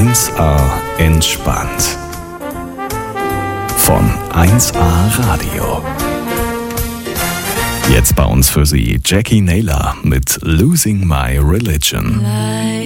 1A entspannt. Von 1A Radio. Jetzt bei uns für Sie Jackie Naylor mit Losing My Religion.